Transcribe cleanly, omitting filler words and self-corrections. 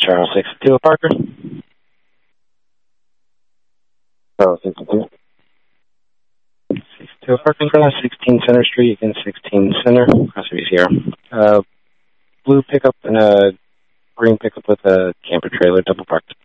Charles 62 Parker. Charles 62. 62 Parking Garage, 16 Center Street, again 16 Center, Crossview here. Blue pickup and a green pickup with a camper trailer, double parked.